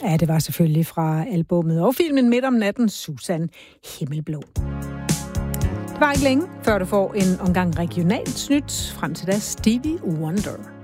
Ja, det var selvfølgelig fra albummet og filmen Midt om natten, Susan Himmelblå. Det var ikke længe, før du får en omgang regionalt snyt frem til da Stevie Wonder.